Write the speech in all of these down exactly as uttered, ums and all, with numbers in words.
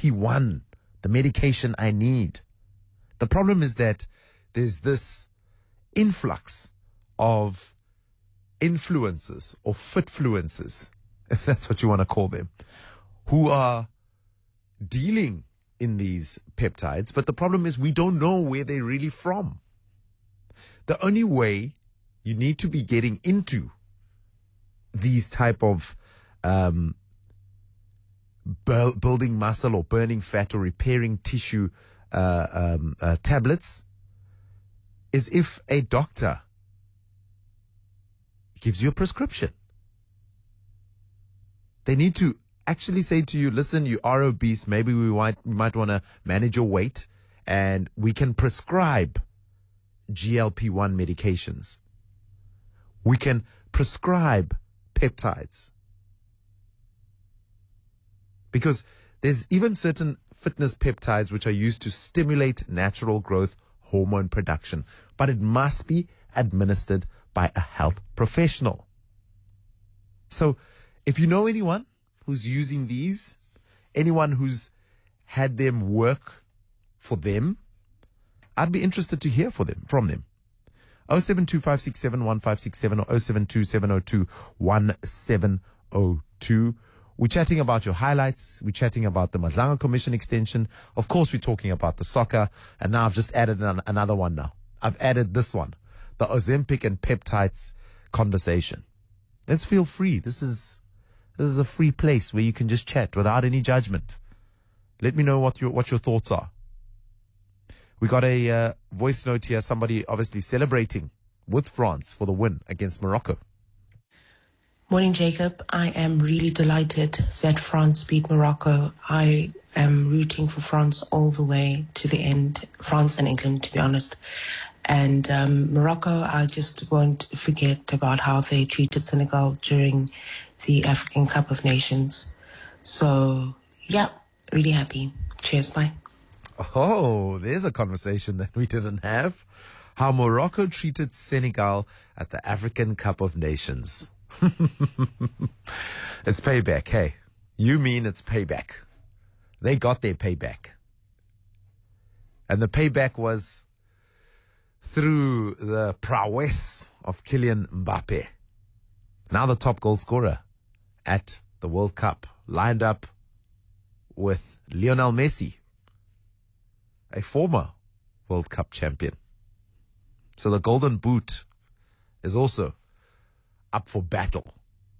P one, the medication I need. The problem is that there's this influx of influencers or fitfluencers, if that's what you want to call them, who are dealing in these peptides. But the problem is we don't know where they're really from. The only way you need to be getting into these type of um, bu- building muscle or burning fat or repairing tissue uh, um, uh, tablets is if a doctor gives you a prescription. They need to actually say to you, listen, you are obese. Maybe we might, we might want to manage your weight, and we can prescribe G L P one medications. We can prescribe peptides. Because there's even certain fitness peptides which are used to stimulate natural growth hormone production, but it must be administered by a health professional. So if you know anyone who's using these, anyone who's had them work for them, I'd be interested to hear for them, from them. oh seven two five six seven one five six seven or oh seven two seven oh two one seven oh two. We're chatting about your highlights. We're chatting about the Madlanga Commission extension. Of course, we're talking about the soccer. And now I've just added an, another one now. I've added this one, the Ozempic and peptides conversation. Let's feel free. This is this is a free place where you can just chat without any judgment. Let me know what your what your thoughts are. We got a uh, voice note here. Somebody obviously celebrating with France for the win against Morocco. Morning, Jacob. I am really delighted that France beat Morocco. I am rooting for France all the way to the end. France and England, to be honest. And um, Morocco, I just won't forget about how they treated Senegal during the African Cup of Nations. So, yeah, really happy. Cheers, bye. Oh, there's a conversation that we didn't have. How Morocco treated Senegal at the African Cup of Nations. It's payback, hey. You mean it's payback. They got their payback. And the payback was through the prowess of Kylian Mbappe. Now the top goal scorer at the World Cup, lined up with Lionel Messi, a former World Cup champion. So the Golden Boot is also up for battle.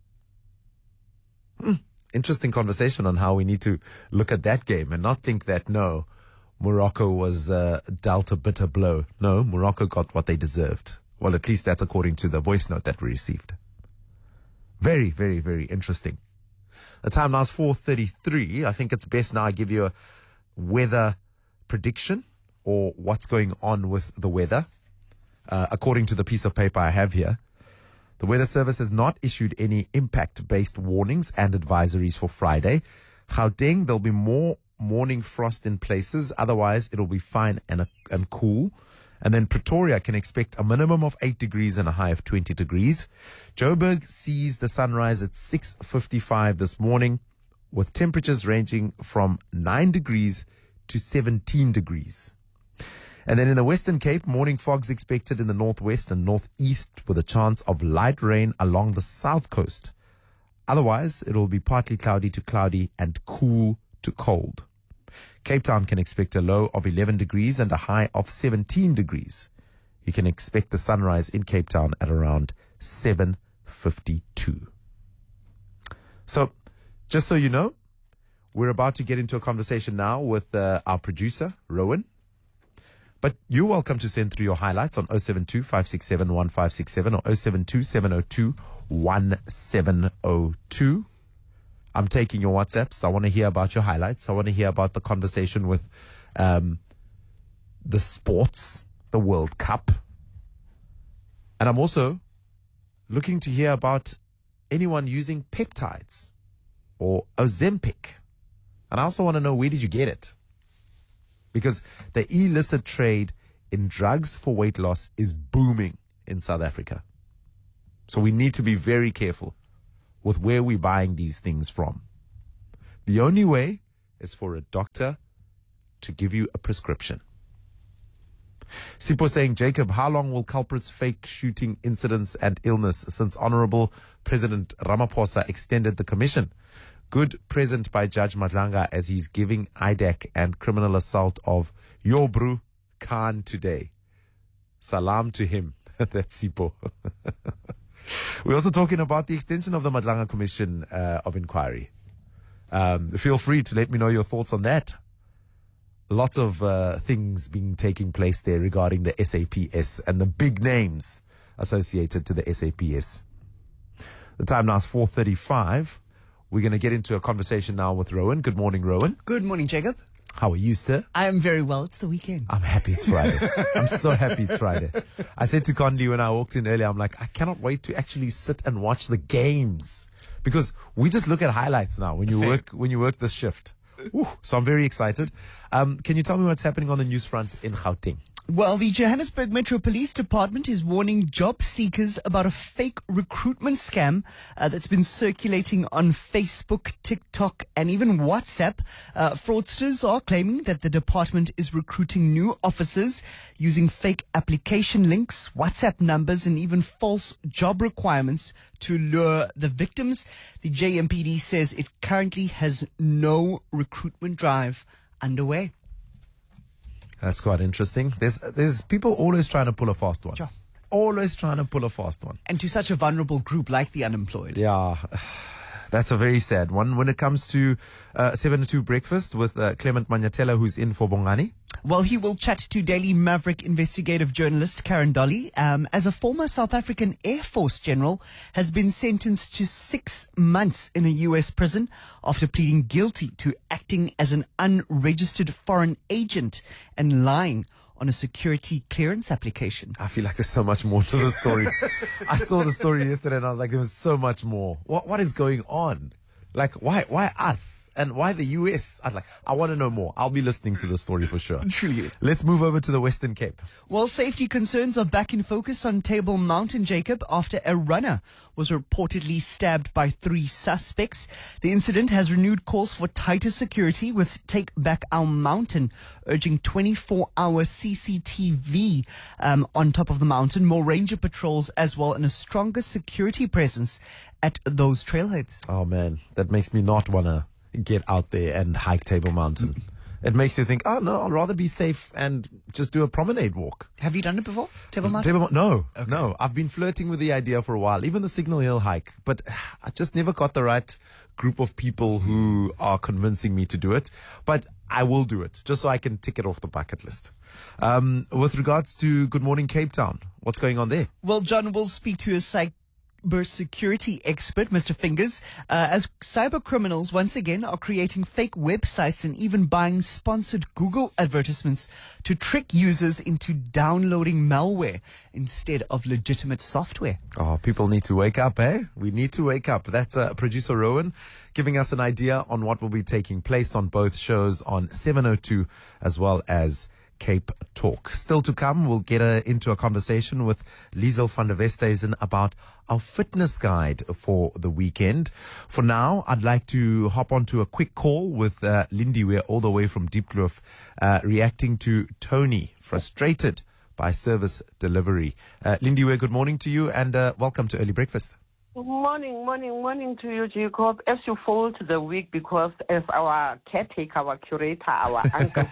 Hmm. Interesting conversation on how we need to look at that game and not think that, no, Morocco was uh, dealt a bitter blow. No, Morocco got what they deserved. Well, at least that's according to the voice note that we received. Very, very, very interesting. The time now is four thirty-three. I think it's best now I give you a weather prediction or what's going on with the weather. Uh, according to the piece of paper I have here, the Weather Service has not issued any impact-based warnings and advisories for Friday. Gauteng, there'll be more morning frost in places. Otherwise, it'll be fine and, and cool. And then Pretoria can expect a minimum of eight degrees and a high of twenty degrees. Joburg sees the sunrise at six fifty-five this morning, with temperatures ranging from nine degrees to seventeen degrees. And then in the Western Cape, morning fogs expected in the northwest and northeast with a chance of light rain along the south coast. Otherwise, it will be partly cloudy to cloudy and cool to cold. Cape Town can expect a low of eleven degrees and a high of seventeen degrees. You can expect the sunrise in Cape Town at around seven fifty-two. So, just so you know, we're about to get into a conversation now with uh, our producer, Rowan. But you're welcome to send through your highlights on oh seven two five six seven one five six seven or oh seven two seven oh two one seven oh two. I'm taking your WhatsApps. I want to hear about your highlights. I want to hear about the conversation with um, the sports, the World Cup. And I'm also looking to hear about anyone using peptides or Ozempic. And I also want to know, where did you get it? Because the illicit trade in drugs for weight loss is booming in South Africa. So we need to be very careful with where we're buying these things from. The only way is for a doctor to give you a prescription. Sipo saying, Jacob, how long will culprits fake shooting incidents and illness since Honorable President Ramaphosa extended the commission? Good present by Judge Madlanga as he's giving I D A C and criminal assault of Yobru Khan today. Salam to him. That's Sipo. We're also talking about the extension of the Madlanga Commission uh, of Inquiry. Um, feel free to let me know your thoughts on that. Lots of uh, things being taking place there regarding the S A P S and the big names associated to the S A P S. The time now is four thirty-five. We're going to get into a conversation now with Rowan. Good morning, Rowan. Good morning, Jacob. How are you, sir? I am very well. It's the weekend. I'm happy it's Friday. I'm so happy it's Friday. I said to Condi when I walked in earlier, I'm like, I cannot wait to actually sit and watch the games because we just look at highlights now when you work when you work this shift. Ooh, so I'm very excited. Um, can you tell me what's happening on the news front in Gauteng? Well, the Johannesburg Metro Police Department is warning job seekers about a fake recruitment scam uh, that's been circulating on Facebook, TikTok, and even WhatsApp. Uh, fraudsters are claiming that the department is recruiting new officers using fake application links, WhatsApp numbers, and even false job requirements to lure the victims. The J M P D says it currently has no recruitment drive underway. That's quite interesting. There's there's people always trying to pull a fast one. Sure. Always trying to pull a fast one. And to such a vulnerable group like the unemployed. Yeah, that's a very sad one. When it comes to uh, seven to two breakfast with uh, Clement Manyatela, who's in for Bongani. Well, he will chat to Daily Maverick investigative journalist Karen Dolly. Um, as a former South African Air Force general, has been sentenced to six months in a U S prison after pleading guilty to acting as an unregistered foreign agent and lying on a security clearance application. I feel like there's so much more to the story. I saw the story yesterday and I was like, there was so much more. What What is going on? Like, why why us? And why the U S? I was like, I want to know more. I'll be listening to the story for sure. Truly. Let's move over to the Western Cape. Well, safety concerns are back in focus on Table Mountain, Jacob, after a runner was reportedly stabbed by three suspects. The incident has renewed calls for tighter security, with Take Back Our Mountain urging twenty-four hour C C T V um, on top of the mountain, more ranger patrols as well, and a stronger security presence at those trailheads. Oh, man, that makes me not want to get out there and hike Table Mountain. It makes you think, oh, no, I'd rather be safe and just do a promenade walk. Have you done it before, Table Mountain? Table, no, Okay. no. I've been flirting with the idea for a while, even the Signal Hill hike, but I just never got the right group of people who are convincing me to do it. But I will do it, just so I can tick it off the bucket list. Um, with regards to Good Morning Cape Town, what's going on there? Well, John will speak to a psych cybersecurity expert, Mister Fingers, uh, as cyber criminals once again are creating fake websites and even buying sponsored Google advertisements to trick users into downloading malware instead of legitimate software. Oh, people need to wake up, eh? We need to wake up. That's uh, producer Rowan giving us an idea on what will be taking place on both shows on seven oh two as well as Cape Talk. Still to come, we'll get uh, into a conversation with Liesel van der Westhuizen about our fitness guide for the weekend. For now, I'd like to hop onto a quick call with uh, Lindy. We're all the way from Diepkloof, uh, reacting to Tony, frustrated by service delivery. Uh, Lindy, good morning to you and uh, welcome to Early Breakfast. Good morning, morning, morning to you, Jacob. As you fold the week, because as our caretaker, our curator, our uncle,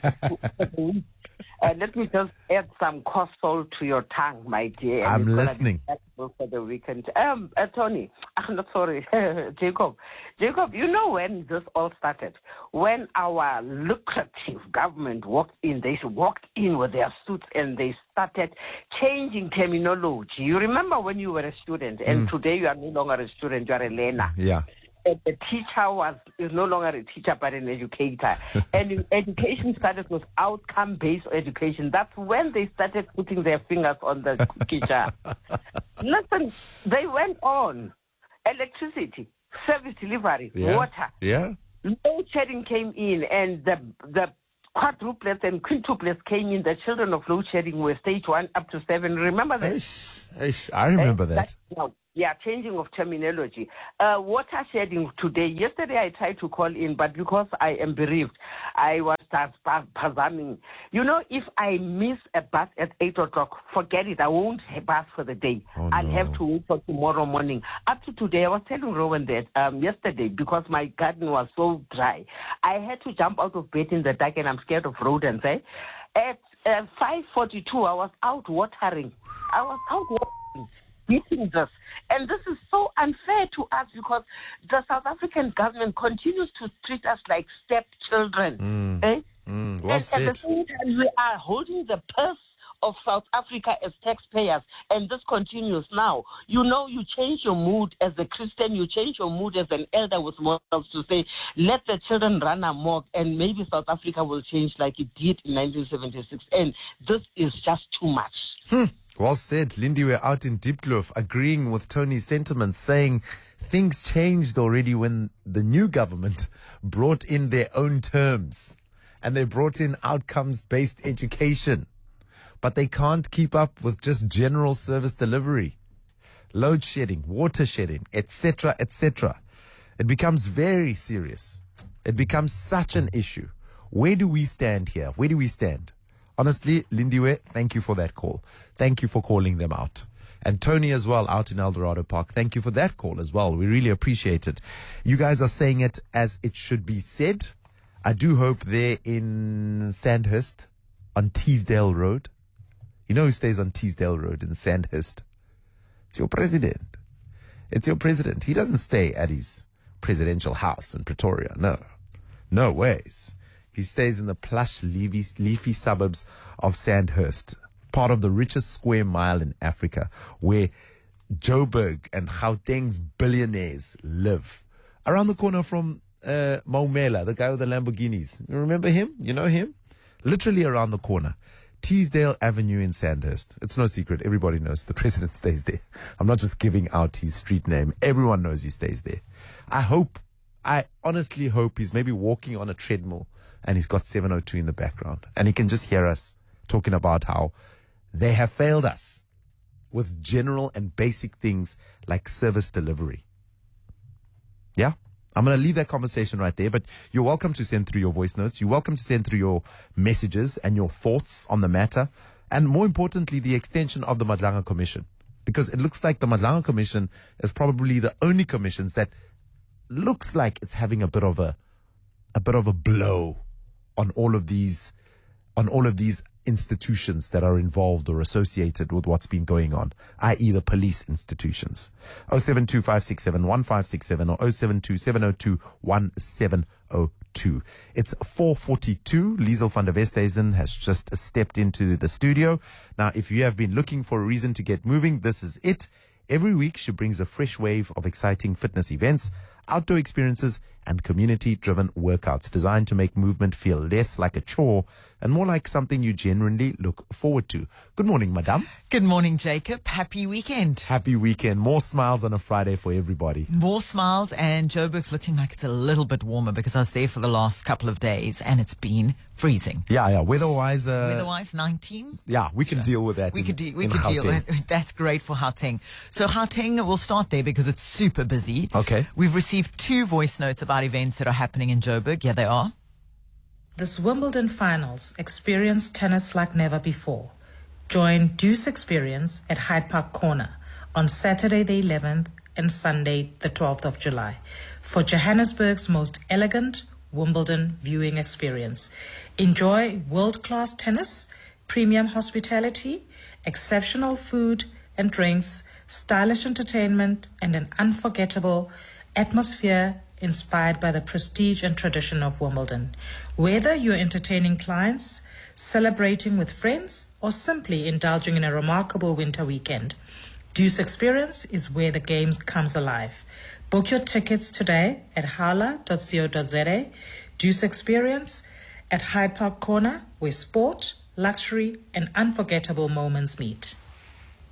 uh, let me just add some cough salt to your tongue, my dear. I'm It's gonna listening. be for the weekend. Um, uh, Tony, I'm not sorry, Jacob. Jacob, you know when this all started? When our lucrative government walked in, they walked in with their suits and they started changing terminology. You remember when you were a student, and Mm. today you are no longer a student, you are a learner. Yeah. And the teacher was is no longer a teacher but an educator. And in education started with outcome-based education. That's when they started putting their fingers on the teacher. Listen, they went on. Electricity, service delivery, Yeah. water. Yeah. Load shedding came in, and the the quadruplets and quintuplets came in, the children of load shedding were stage one up to seven. Remember that? Eish, eish, I remember Uh, that. no, yeah, changing of terminology. Uh, water shedding today. Yesterday I tried to call in, but because I am bereaved, I was pazamming. You know, if I miss a bus at eight o'clock, forget it. I won't have bus for the day. Oh, I'll no. have to wait for tomorrow morning. Up to today, I was telling Rowan that um, yesterday, because my garden was so dry, I had to jump out of bed in the dark, and I'm scared of rodents. Eh? At uh, five forty-two, I was out watering. I was out watering, beating this. And this is so unfair to us because the South African government continues to treat us like stepchildren. Mm. Eh? Mm, well and said. at the same time, we are holding the purse of South Africa as taxpayers, and this continues now. You know, you change your mood as a Christian, you change your mood as an elder with morals to say, let the children run amok, and maybe South Africa will change like it did in nineteen seventy-six. And this is just too much. Hmm. Well said. Lindy, we're out in Diepkloof agreeing with Tony's sentiments, saying things changed already when the new government brought in their own terms and they brought in outcomes-based education. But they can't keep up with just general service delivery, load shedding, water shedding, et cetera, et cetera. It becomes very serious. It becomes such an issue. Where do we stand here? Where do we stand? Honestly, Lindiwe, thank you for that call. Thank you for calling them out. And Tony as well, out in Eldorado Park. Thank you for that call as well. We really appreciate it. You guys are saying it as it should be said. I do hope they're in Sandhurst on Teesdale Road. You know who stays on Teesdale Road in Sandhurst? It's your president. It's your president. He doesn't stay at his presidential house in Pretoria. No. No ways. He stays in the plush, leafy, leafy suburbs of Sandhurst, part of the richest square mile in Africa, where Joburg and Gauteng's billionaires live. Around the corner from uh, Maumela, the guy with the Lamborghinis. You remember him? You know him? Literally around the corner. Teesdale Avenue in Sandhurst. It's no secret. Everybody knows the president stays there. I'm not just giving out his street name. Everyone knows he stays there. I hope, I honestly hope he's maybe walking on a treadmill and he's got seven oh two in the background. And he can just hear us talking about how they have failed us with general and basic things like service delivery. Yeah? I'm going to leave that conversation right there, but you're welcome to send through your voice notes. You're welcome to send through your messages and your thoughts on the matter. And more importantly, the extension of the Madlanga Commission. Because it looks like the Madlanga Commission is probably the only commissions that looks like it's having a bit of a, a bit of a blow on all of these, on all of these institutions that are involved or associated with what's been going on, that is the police institutions. oh seven two five six seven one five six seven or oh seven two seven oh two one seven oh two. It's four forty-two. Liesel van der Westhuizen has just stepped into the studio. Now, if you have been looking for a reason to get moving, this is it. Every week, she brings a fresh wave of exciting fitness events, outdoor experiences, and community-driven workouts designed to make movement feel less like a chore and more like something you genuinely look forward to. Good morning, madam. Good morning, Jacob. Happy weekend. Happy weekend. More smiles on a Friday for everybody. More smiles, and Joburg's looking like it's a little bit warmer because I was there for the last couple of days and it's been freezing. Yeah, yeah. Weather-wise, uh, Weather-wise, nineteen. yeah, we can Sure. deal with that. We in, could, de- we in could deal Gauteng. with That's great for Gauteng. So Gauteng, we'll start there because it's super busy. Okay. We've received two voice notes about events that are happening in Joburg. Yeah, they are. This Wimbledon Finals, experience tennis like never before. Join Deuce Experience at Hyde Park Corner on Saturday the eleventh and Sunday the twelfth of July for Johannesburg's most elegant Wimbledon viewing experience. Enjoy world-class tennis, premium hospitality, exceptional food and drinks, stylish entertainment, and an unforgettable atmosphere inspired by the prestige and tradition of Wimbledon. Whether you're entertaining clients, celebrating with friends, or simply indulging in a remarkable winter weekend, Deuce Experience is where the game comes alive. Book your tickets today at howler dot co dot za. Deuce Experience at Hyde Park Corner, where sport, luxury, and unforgettable moments meet.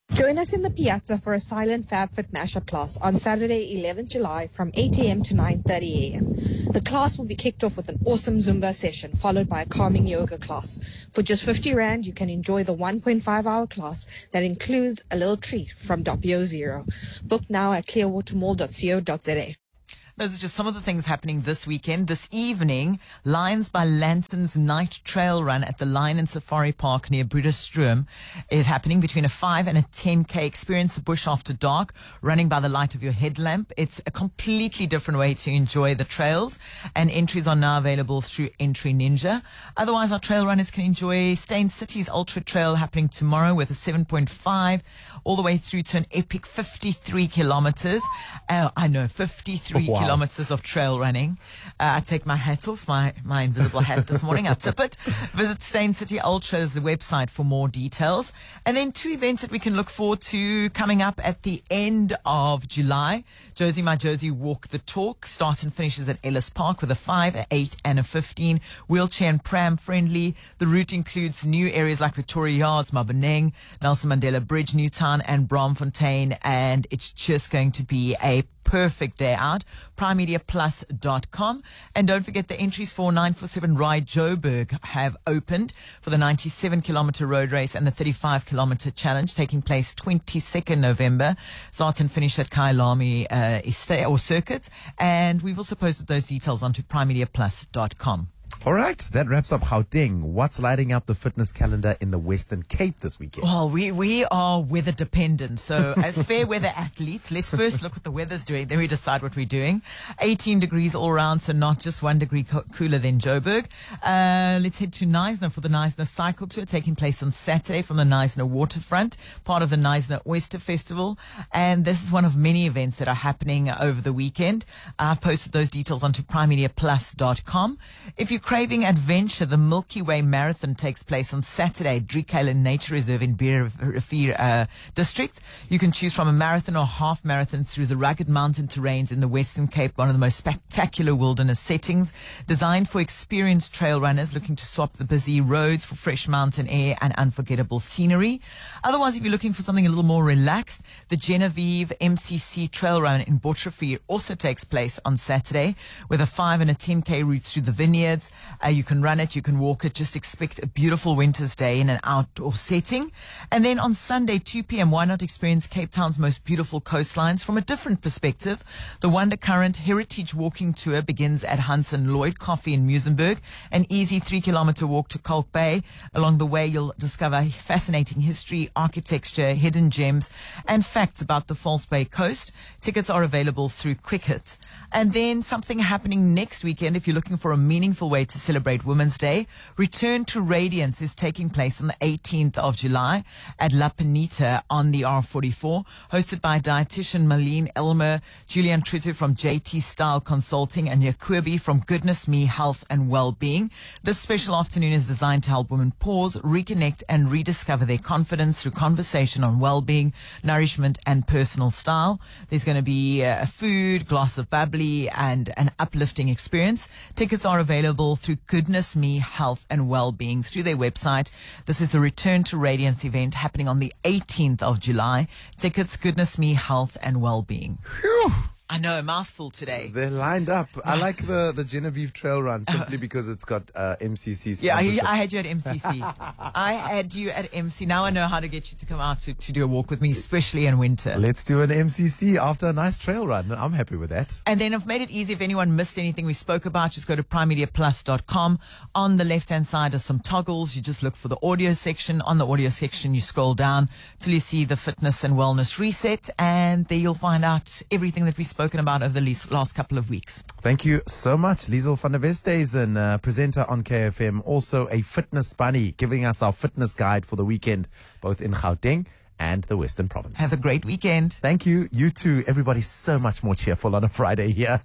Join us in the Piazza for a silent FabFit mashup class on Saturday, eleventh July from eight a.m. to nine thirty a.m. The class will be kicked off with an awesome Zumba session followed by a calming yoga class. For just fifty rand, you can enjoy the one point five hour class that includes a little treat from Doppio Zero. Book now at clearwatermall dot co dot za. Those are just some of the things happening this weekend. This evening, Lions by Lanterns Night Trail Run at the Lion and Safari Park near Bruderstroom is happening between a five and a ten K. Experience the bush after dark, running by the light of your headlamp. It's a completely different way to enjoy the trails, and entries are now available through Entry Ninja. Otherwise, our trail runners can enjoy Stain City's Ultra Trail happening tomorrow with a seven point five all the way through to an epic fifty-three kilometers. Uh, I know, fifty-three Wow. kilometers of trail running. Uh, I take my hat off, my, my invisible hat this morning. I tip it. Visit Stain City Ultras, the website, for more details. And then two events that we can look forward to coming up at the end of July. Josie My Josie Walk the Talk starts and finishes at Ellis Park with a five, a eight, and a fifteen. Wheelchair and pram friendly. The route includes new areas like Victoria Yards, Mabeneng, Nelson Mandela Bridge, Newtown, and Braamfontein. And it's just going to be a perfect day out. prime media plus dot com. And don't forget the entries for nine four seven Ride Joburg have opened for the ninety-seven kilometer road race and the thirty-five kilometer challenge taking place twenty-second November. Start and finish at Kailami uh, Estate or Circuit. And we've also posted those details onto prime media plus dot com. All right, that wraps up Gauteng. What's lighting up the fitness calendar in the Western Cape this weekend? Well, we, we are weather dependent. So as fair weather athletes, let's first look what the weather's doing. Then we decide what we're doing. eighteen degrees all around, so not just one degree co- cooler than Joburg. Uh, let's head to Knysna for the Knysna Cycle Tour taking place on Saturday from the Knysna Waterfront, part of the Knysna Oyster Festival. And this is one of many events that are happening over the weekend. I've posted those details onto prime media plus dot com. If you're craving adventure, the Milky Way Marathon takes place on Saturday at Driekheilen Nature Reserve in Beer Rivier uh, District. You can choose from a marathon or half marathon through the rugged mountain terrains in the Western Cape, one of the most spectacular wilderness settings, designed for experienced trail runners looking to swap the busy roads for fresh mountain air and unforgettable scenery. Otherwise, if you're looking for something a little more relaxed, the Genevieve M C C Trail Run in Botchefrier also takes place on Saturday with a five and a ten K route through the vineyards. Uh, you can run it, you can walk it. Just expect a beautiful winter's day in an outdoor setting. And then on Sunday, two p.m., why not experience Cape Town's most beautiful coastlines from a different perspective? The Wonder Current Heritage Walking Tour begins at Hansen Lloyd Coffee in Muizenberg, an easy three-kilometer walk to Kalk Bay. Along the way, you'll discover fascinating history, architecture, hidden gems, and facts about the False Bay coast. Tickets are available through Quick Hit. And then something happening next weekend, if you're looking for a meaningful way to celebrate Women's Day, Return to Radiance is taking place on the eighteenth of July at La Penita on the R forty-four, hosted by dietitian Malene Elmer, Julian Trutu from J T Style Consulting, and Yakubi from Goodness Me Health and Wellbeing. This special afternoon is designed to help women pause, reconnect, and rediscover their confidence through conversation on well-being, nourishment, and personal style. There's going to be uh, food, glass of bubbly, and an uplifting experience. Tickets are available through Goodness Me Health and Wellbeing through their website. This is the Return to Radiance event happening on the eighteenth of July. Tickets, Goodness Me Health and Wellbeing. Phew. I know, a mouthful today. They're lined up. I like the, the Genevieve Trail Run simply because it's got uh, M C C Yeah, I, sponsorship. I had you at M C C. I had you at M C. Now I know how to get you to come out to, to do a walk with me, especially in winter. Let's do an M C C after a nice trail run. I'm happy with that. And then I've made it easy. If anyone missed anything we spoke about, just go to prime media plus dot com. On the left-hand side are some toggles. You just look for the audio section. On the audio section, you scroll down till you see the fitness and wellness reset. And there you'll find out everything that we've spoken about over the least last couple of weeks. Thank you so much. Liesel van der Weste is a uh, presenter on K F M, also a fitness bunny, giving us our fitness guide for the weekend, both in Gauteng and the Western Province. Have a great weekend. Thank you. You too. Everybody's so much more cheerful on a Friday here.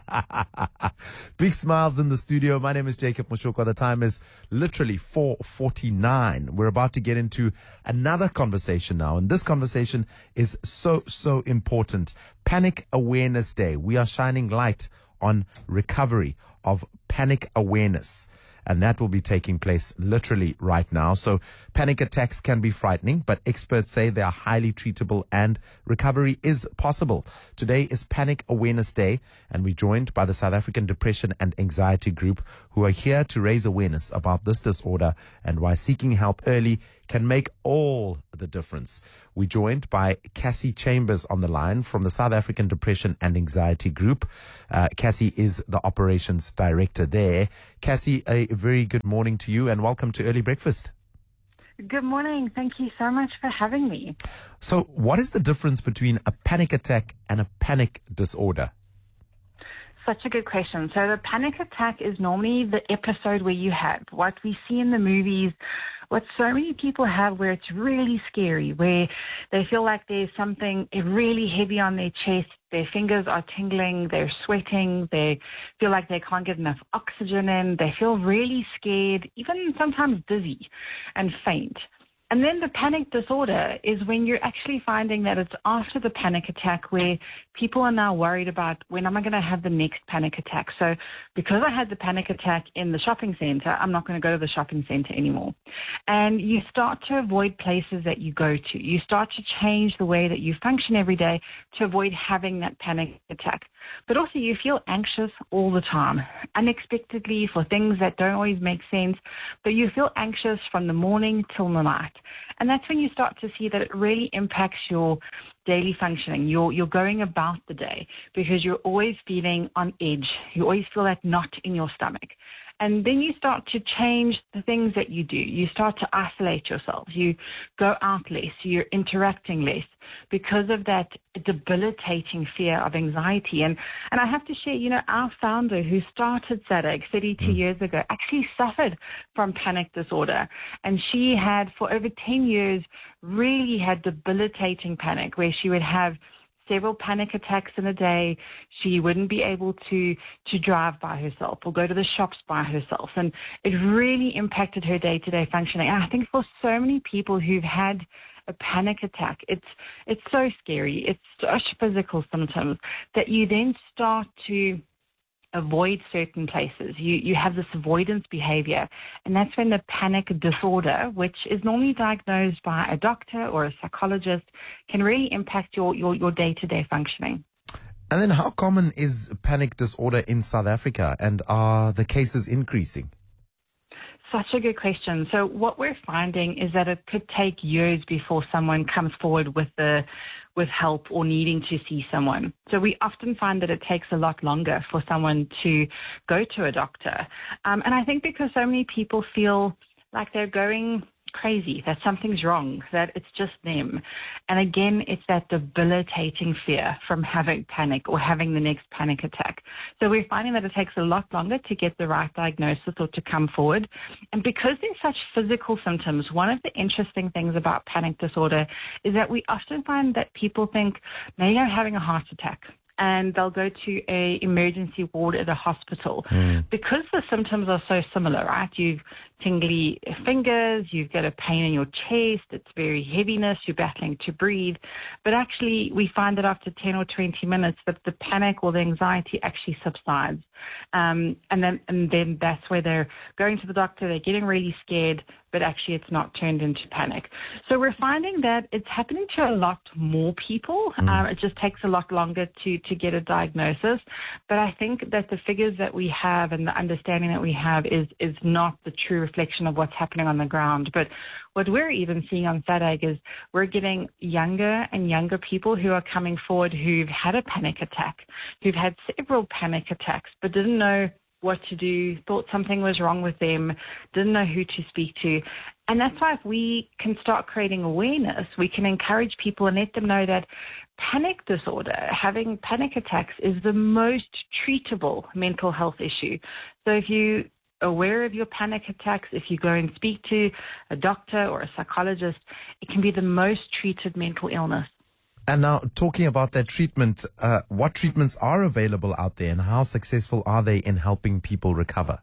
Big smiles in the studio. My name is Jacob Moshoka. The time is literally four forty-nine. We're about to get into another conversation now. And this conversation is so, so important. Panic Awareness Day. We are shining light on recovery of panic awareness. and that will be taking place literally right now. So panic attacks can be frightening, but experts say they are highly treatable and recovery is possible. Today is Panic Awareness Day, and we're joined by the South African Depression and Anxiety Group, who are here to raise awareness about this disorder and why seeking help early can make all the difference. We're joined by Cassie Chambers on the line from the South African Depression and Anxiety Group. Uh, Cassie is the operations director there. Cassie, a very good morning to you and welcome to Early Breakfast. Good morning. Thank you so much for having me. So what is the difference between a panic attack and a panic disorder? Such a good question. So the panic attack is normally the episode where you have what we see in the movies, what so many people have, where it's really scary, where they feel like there's something really heavy on their chest, their fingers are tingling, they're sweating, they feel like they can't get enough oxygen in, they feel really scared, even sometimes dizzy and faint. And then the panic disorder is when you're actually finding that it's after the panic attack where people are now worried about, when am I going to have the next panic attack? So because I had the panic attack in the shopping center, I'm not going to go to the shopping center anymore. And you start to avoid places that you go to. You start to change the way that you function every day to avoid having that panic attack. But also you feel anxious all the time, unexpectedly, for things that don't always make sense, but you feel anxious from the morning till the night. And that's when you start to see that it really impacts your daily functioning. You're, you're going about the day because you're always feeling on edge. You always feel that knot in your stomach. And then you start to change the things that you do. You start to isolate yourself. You go out less. You're interacting less because of that debilitating fear of anxiety. And and I have to share, you know, our founder who started SADAG thirty-two mm. years ago actually suffered from panic disorder. And she had, for over ten years, really had debilitating panic where she would have several panic attacks in a day. She wouldn't be able to to drive by herself or go to the shops by herself. And it really impacted her day-to-day functioning. And I think for so many people who've had a panic attack, it's it's so scary. It's such physical symptoms that you then start to avoid certain places. You you have this avoidance behavior, and that's when the panic disorder, which is normally diagnosed by a doctor or a psychologist, can really impact your, your, your day-to-day functioning. And then how common is panic disorder in South Africa, and are the cases increasing? Such a good question. So what we're finding is that it could take years before someone comes forward with the with help or needing to see someone. So we often find that it takes a lot longer for someone to go to a doctor. Um, and I think because so many people feel like they're going crazy, that something's wrong, that it's just them. And again, it's that debilitating fear from having panic or having the next panic attack. So we're finding that it takes a lot longer to get the right diagnosis or to come forward. And because there's such physical symptoms, one of the interesting things about panic disorder is that we often find that people think maybe I'm having a heart attack, and they'll go to a emergency ward at a hospital mm. because the symptoms are so similar, right? You've tingly fingers, you've got a pain in your chest, it's very heaviness, you're battling to breathe. But actually, we find that after ten or twenty minutes that the panic or the anxiety actually subsides. Um, and then and then that's where they're going to the doctor, they're getting really scared, but actually it's not turned into panic. So we're finding that it's happening to a lot more people. Mm. Um, it just takes a lot longer to, to get a diagnosis. But I think that the figures that we have and the understanding that we have is, is not the true reflection of what's happening on the ground. But what we're even seeing on SADAG is we're getting younger and younger people who are coming forward who've had a panic attack, who've had several panic attacks, but didn't know what to do, thought something was wrong with them, didn't know who to speak to. And that's why if we can start creating awareness, we can encourage people and let them know that panic disorder, having panic attacks, is the most treatable mental health issue. So if you aware of your panic attacks, if you go and speak to a doctor or a psychologist, it can be the most treated mental illness. And now, talking about that treatment, uh, what treatments are available out there and how successful are they in helping people recover?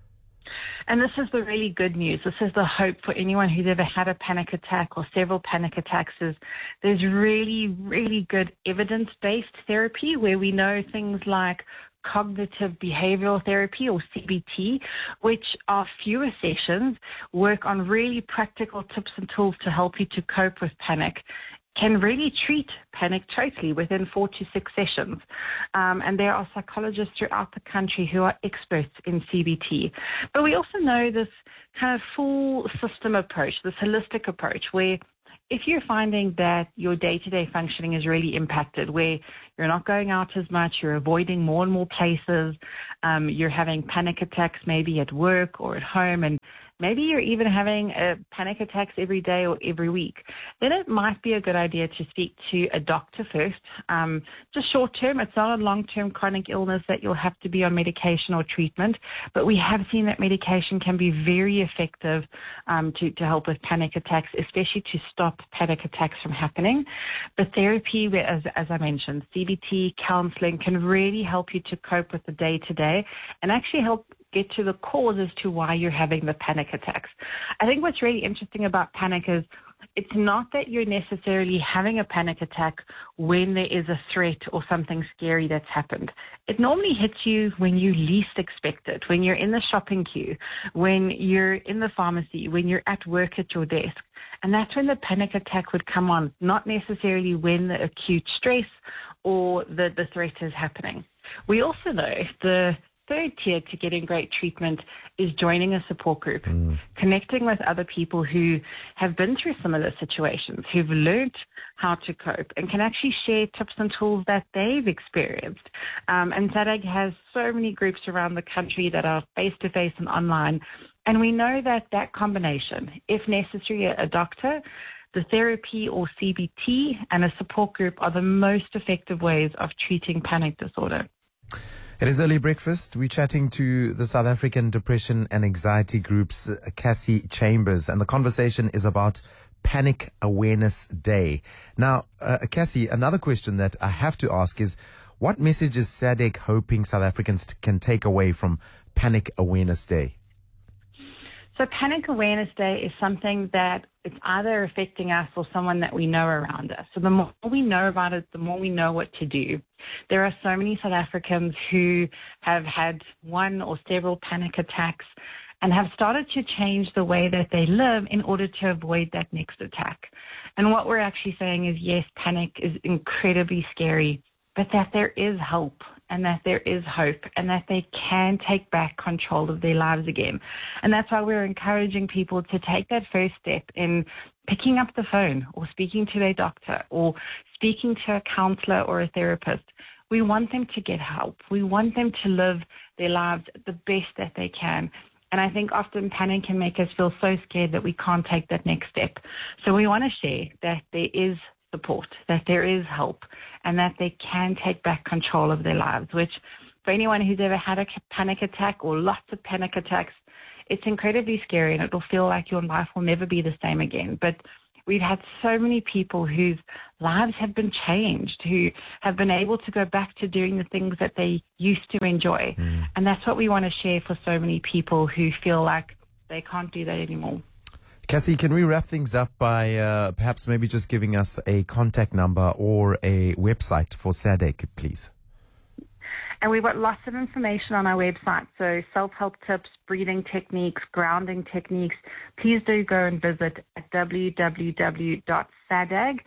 And this is the really good news. This is the hope for anyone who's ever had a panic attack or several panic attacks is there's really, really good evidence-based therapy where we know things like cognitive behavioral therapy, or C B T, which are fewer sessions, work on really practical tips and tools to help you to cope with panic, can really treat panic totally within four to six sessions. Um, and there are psychologists throughout the country who are experts in C B T. But we also know this kind of full system approach, this holistic approach, where if you're finding that your day-to-day functioning is really impacted, where you're not going out as much, you're avoiding more and more places, um, you're having panic attacks maybe at work or at home, and maybe you're even having uh, panic attacks every day or every week, then it might be a good idea to speak to a doctor first. Um, just short term, it's not a long-term chronic illness that you'll have to be on medication or treatment, but we have seen that medication can be very effective um, to, to help with panic attacks, especially to stop panic attacks from happening. But therapy, as, as I mentioned, C B T, counseling can really help you to cope with the day-to-day and actually help get to the cause as to why you're having the panic attacks. I think what's really interesting about panic is it's not that you're necessarily having a panic attack when there is a threat or something scary that's happened. It normally hits you when you least expect it, when you're in the shopping queue, when you're in the pharmacy, when you're at work at your desk. And that's when the panic attack would come on, not necessarily when the acute stress or the, the threat is happening. We also know the third tier to getting great treatment is joining a support group, mm. connecting with other people who have been through similar situations, who've learned how to cope and can actually share tips and tools that they've experienced. Um, and SADAG has so many groups around the country that are face-to-face and online. And we know that that combination, if necessary, a doctor, the therapy or C B T, and a support group are the most effective ways of treating panic disorder. It is Early Breakfast. We're chatting to the South African Depression and Anxiety Group's uh, Cassie Chambers, and the conversation is about Panic Awareness Day. Now, uh, Cassie, another question that I have to ask is, what message is SADAG hoping South Africans t- can take away from Panic Awareness Day? So Panic Awareness Day is something that it's either affecting us or someone that we know around us. So the more we know about it, the more we know what to do. There are so many South Africans who have had one or several panic attacks and have started to change the way that they live in order to avoid that next attack. And what we're actually saying is, yes, panic is incredibly scary, but that there is help and that there is hope and that they can take back control of their lives again. And that's why we're encouraging people to take that first step in picking up the phone or speaking to their doctor or speaking to a counselor or a therapist. We want them to get help. We want them to live their lives the best that they can. And I think often panic can make us feel so scared that we can't take that next step. So we want to share that there is support, that there is help, and that they can take back control of their lives, which for anyone who's ever had a panic attack or lots of panic attacks, it's incredibly scary and it will feel like your life will never be the same again. But we've had so many people whose lives have been changed, who have been able to go back to doing the things that they used to enjoy. Mm. And that's what we want to share for so many people who feel like they can't do that anymore. Cassie, can we wrap things up by uh, perhaps maybe just giving us a contact number or a website for SADAG, please? And we've got lots of information on our website, so self-help tips, breathing techniques, grounding techniques. Please do go and visit at w w w dot sadag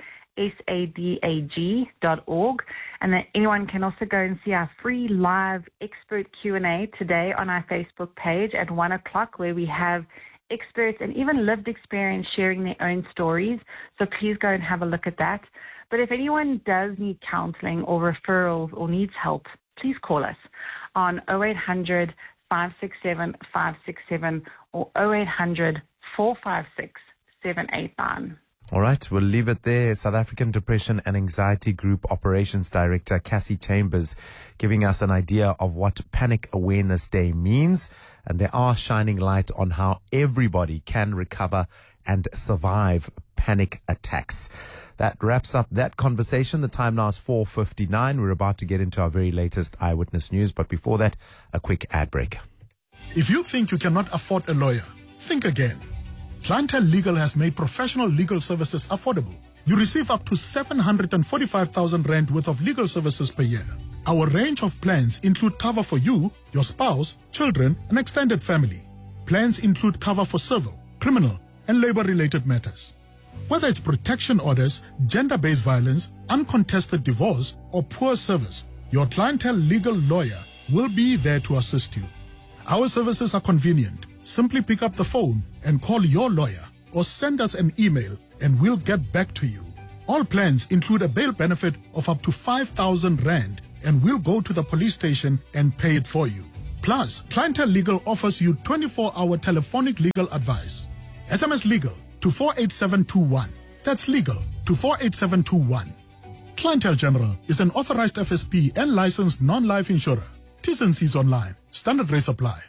dot org. And then anyone can also go and see our free live expert Q and A today on our Facebook page at one o'clock, where we have experts and even lived experience sharing their own stories. So please go and have a look at that. But if anyone does need counseling or referrals or needs help, please call us on oh eight hundred, five six seven, five six seven or oh eight hundred, four five six, seven eight nine. All right, we'll leave it there. South African Depression and Anxiety Group Operations Director Cassie Chambers giving us an idea of what Panic Awareness Day means. And they are shining light on how everybody can recover and survive panic attacks. That wraps up that conversation. The time now is four fifty-nine. We're about to get into our very latest Eyewitness News. But before that, a quick ad break. If you think you cannot afford a lawyer, think again. Clientele Legal has made professional legal services affordable. You receive up to seven hundred forty-five thousand rand worth of legal services per year. Our range of plans include cover for you, your spouse, children, and extended family. Plans include cover for civil, criminal, and labor-related matters. Whether it's protection orders, gender-based violence, uncontested divorce, or poor service, your Clientele legal lawyer will be there to assist you. Our services are convenient. Simply pick up the phone and call your lawyer or send us an email and we'll get back to you. All plans include a bail benefit of up to five thousand rand and we'll go to the police station and pay it for you. Plus, Clientele Legal offers you twenty-four hour telephonic legal advice. S M S legal to four eight seven two one. That's legal to four eight seven two one. Clientele General is an authorized F S P and licensed non-life insurer. T's and C's online. Standard rates apply.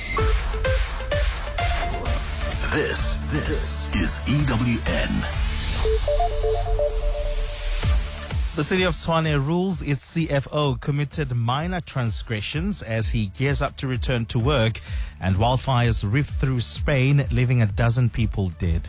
This, this is E W N. The city of Tshwane rules its C F O committed minor transgressions as he gears up to return to work, and wildfires ripped through Spain, leaving a dozen people dead.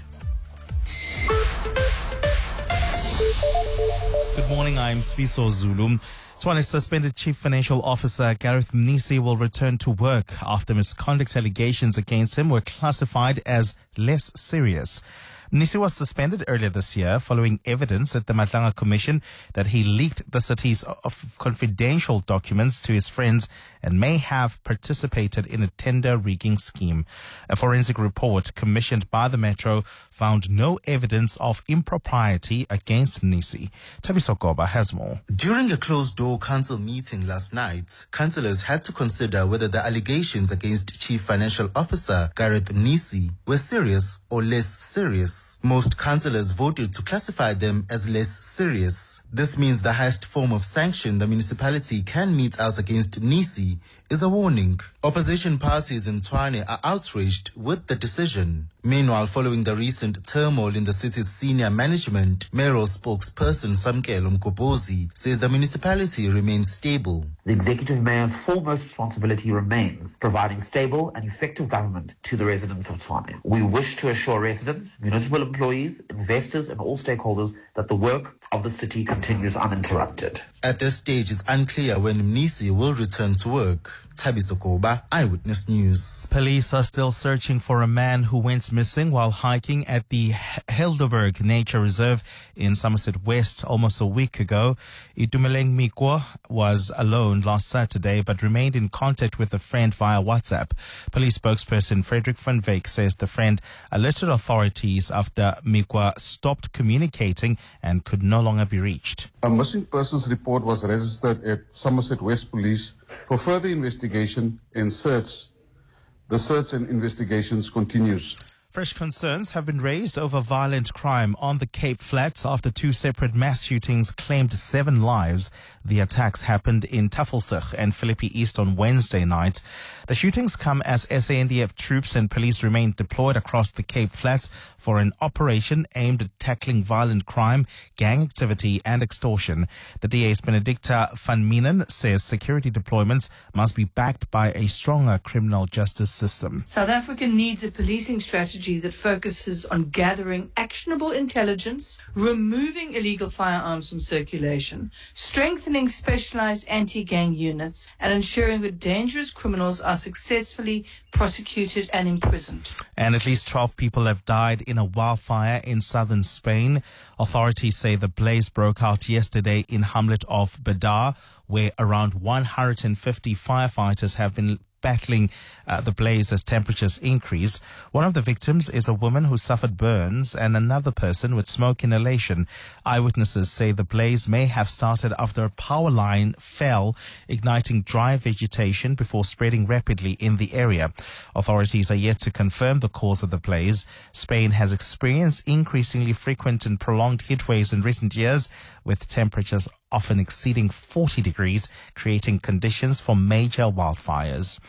Good morning, I'm Sfiso Zulu. Tshwane's suspended Chief Financial Officer Gareth Mnisi will return to work after misconduct allegations against him were classified as less serious. Mnisi was suspended earlier this year following evidence at the Matlanga Commission that he leaked the city's of confidential documents to his friends and may have participated in a tender rigging scheme. A forensic report commissioned by the Metro found no evidence of impropriety against Mnisi. Tabiso Goba has more. During a closed-door council meeting last night, councillors had to consider whether the allegations against Chief Financial Officer Gareth Mnisi were serious or less serious. Most councillors voted to classify them as less serious. This means the highest form of sanction the municipality can mete out against Mnisi is a warning. Opposition parties in Tshwane are outraged with the decision. Meanwhile, following the recent turmoil in the city's senior management, mayoral spokesperson Samkelo Mgobozi says the municipality remains stable. The executive mayor's foremost responsibility remains providing stable and effective government to the residents of Tshwane. We wish to assure residents, municipal employees, investors and all stakeholders that the work of the city continues uninterrupted. At this stage, it's unclear when Mnisi will return to work. Tabiso Goba, Eyewitness News. Police are still searching for a man who went missing while hiking at the Helderberg Nature Reserve in Somerset West almost a week ago. Itumeleng Mikwa was alone last Saturday but remained in contact with a friend via WhatsApp. Police spokesperson Frederick van Wyk says the friend alerted authorities after Mikwa stopped communicating and could no longer be reached. A missing persons report was registered at Somerset West Police for further investigation and search. The search and investigations continues. Fresh concerns have been raised over violent crime on the Cape Flats after two separate mass shootings claimed seven lives. The attacks happened in Tafelsig and Philippi East on Wednesday night. The shootings come as S A N D F troops and police remain deployed across the Cape Flats for an operation aimed at tackling violent crime, gang activity and extortion. The D A's Benedicta van Minen says security deployments must be backed by a stronger criminal justice system. South Africa needs a policing strategy that focuses on gathering actionable intelligence, removing illegal firearms from circulation, strengthening specialized anti-gang units, and ensuring that dangerous criminals are successfully prosecuted and imprisoned. And at least twelve people have died in a wildfire in southern Spain. Authorities say the blaze broke out yesterday in hamlet of Badar, where around one hundred fifty firefighters have been battling uh, the blaze as temperatures increase. One of the victims is a woman who suffered burns and another person with smoke inhalation. Eyewitnesses say the blaze may have started after a power line fell, igniting dry vegetation before spreading rapidly in the area. Authorities are yet to confirm the cause of the blaze. Spain has experienced increasingly frequent and prolonged heat waves in recent years, with temperatures often exceeding forty degrees, creating conditions for major wildfires.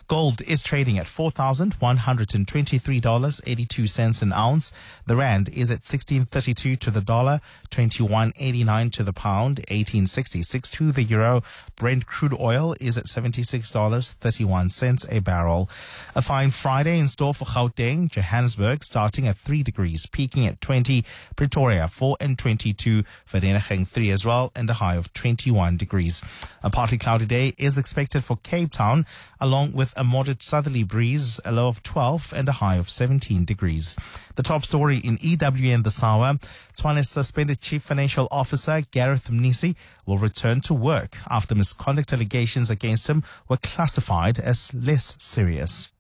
Gold is trading at four thousand one hundred twenty-three dollars and eighty-two cents an ounce. The rand is at sixteen thirty-two to the dollar, twenty-one eighty-nine to the pound, eighteen sixty-six to the euro. Brent crude oil is at seventy-six dollars and thirty-one cents a barrel. A fine Friday in store for Gauteng, Johannesburg, starting at three degrees, peaking at twenty. Pretoria, four and twenty-two. Vereeniging, three as well, and a high of twenty-one degrees. A partly cloudy day is expected for Cape Town, along with a moderate southerly breeze, a low of twelve and a high of seventeen degrees. The top story in E W N this hour: Tswane's suspended Chief Financial Officer Gareth Mnisi will return to work after misconduct allegations against him were classified as less serious.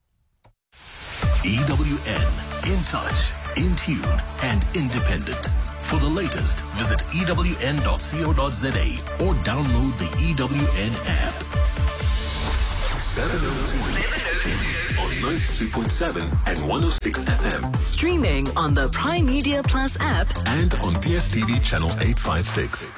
E W N, in touch, in tune, and independent. For the latest, visit E W N dot co dot za or download the E W N app. seven oh two on ninety-two point seven and one oh six F M. Streaming on the Prime Media Plus app and on D S T V channel eight fifty-six.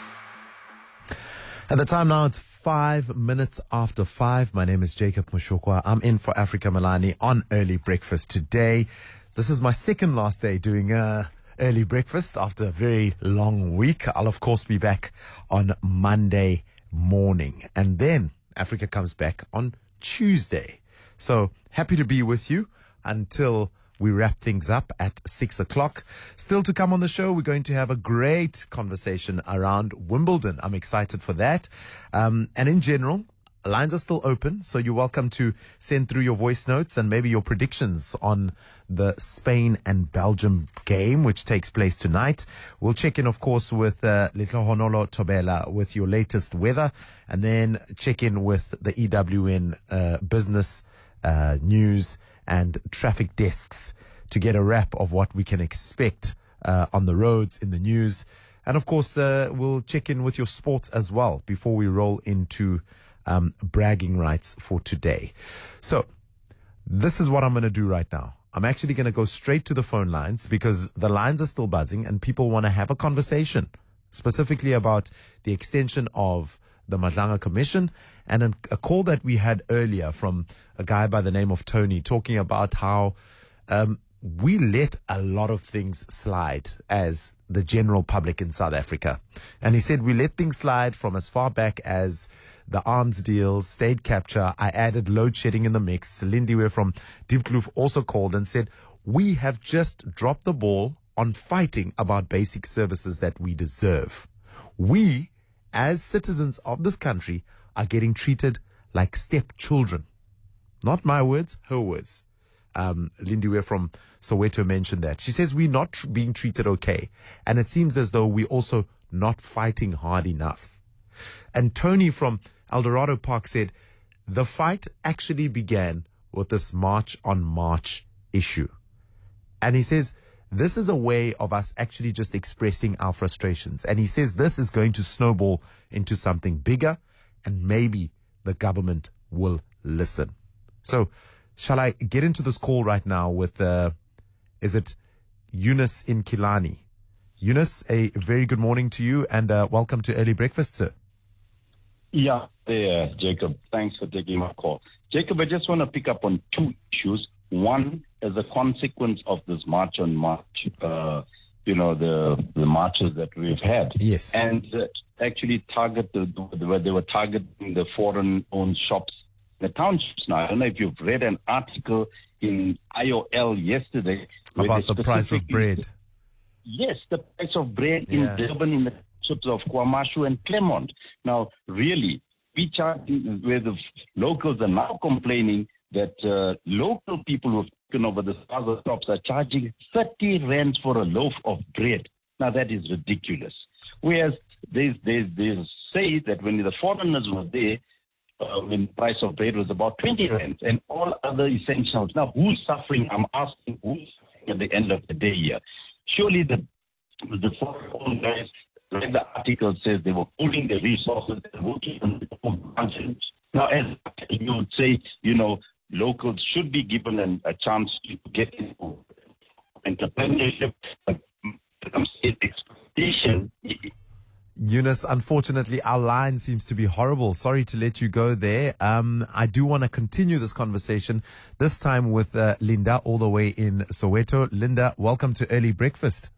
At the time now, it's five minutes after five. My name is Jacob Mushokwa. I'm in for Africa Milani on Early Breakfast today. This is my second last day doing uh, Early Breakfast after a very long week. I'll, of course, be back on Monday morning. And then Africa comes back on Tuesday. So happy to be with you until we wrap things up at six o'clock. Still to come on the show, we're going to have a great conversation around Wimbledon. I'm excited for that. Um, and in general, lines are still open, so you're welcome to send through your voice notes and maybe your predictions on the Spain and Belgium game, which takes place tonight. We'll check in, of course, with uh, Lehlohonolo Tobela with your latest weather, and then check in with the E W N uh, business uh, news and traffic desks to get a wrap of what we can expect uh, on the roads, in the news. And, of course, uh, we'll check in with your sports as well before we roll into Um, bragging rights for today. So this is what I'm going to do right now. I'm actually going to go straight to the phone lines because the lines are still buzzing and people want to have a conversation specifically about the extension of the Madlanga Commission and a, a call that we had earlier from a guy by the name of Tony talking about how um, we let a lot of things slide as the general public in South Africa. And he said we let things slide from as far back as the arms deals, state capture. I added load shedding in the mix. Lindiwe from Diepkloof also called and said, we have just dropped the ball on fighting about basic services that we deserve. We, as citizens of this country, are getting treated like stepchildren. Not my words, her words. Um, Lindiwe from Soweto mentioned that. She says we're not tr- being treated okay. And it seems as though we're also not fighting hard enough. And Tony from Eldorado Park said the fight actually began with this March on March issue. And he says this is a way of us actually just expressing our frustrations. And he says this is going to snowball into something bigger and maybe the government will listen. So shall I get into this call right now with, uh, is it Eunice in Kilani? Eunice, a very good morning to you and uh, welcome to Early Breakfast, sir. Yeah, there, Jacob. Thanks for taking my call. Jacob, I just want to pick up on two issues. One, as a consequence of this March on March, uh, you know, the the marches that we've had. Yes. And uh, actually target the, where they were targeting the foreign-owned shops, the townships now. I don't know if you've read an article in I O L yesterday. About the price of bread. Yes, the price of bread Yeah. in Durban, in the of KwaMashu and Claremont. Now, really, we charge where the locals are now complaining that uh, local people who've taken over the other shops are charging thirty rands for a loaf of bread. Now, that is ridiculous. Whereas they they they say that when the foreigners were there, uh, when the price of bread was about twenty rands and all other essentials. Now, who's suffering? I'm asking who's suffering at the end of the day here. Surely the the foreign guys, like the article says, they were pooling the resources and working on the functions. Now, as you would say, you know, locals should be given an, a chance to get into entrepreneurship, expectation. Eunice, unfortunately, our line seems to be horrible. Sorry to let you go there. Um, I do want to continue this conversation, this time with uh, Linda, all the way in Soweto. Linda, welcome to Early Breakfast.